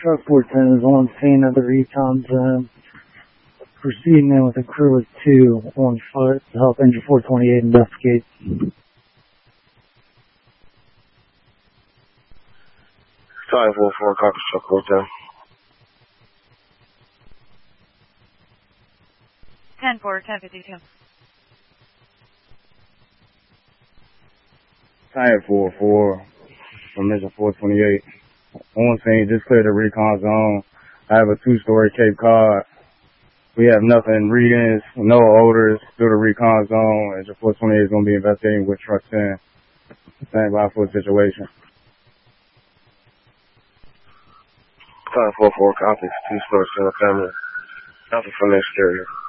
Truck 410 is on scene of the recon zone. Proceeding in with a crew of 2 on foot to help Engine 428 investigate. Time 44, copy Truck 410. 10-4, 1052. Tire 44 from Mission 428. On scene, just cleared the recon zone. I have a 2-story Cape Cod. We have nothing readings, no odors through the recon zone. Engine 428 is going to be investigating with Truck 10. Stand by for the situation. Time 44, copy. 2-story single family. Nothing from the exterior.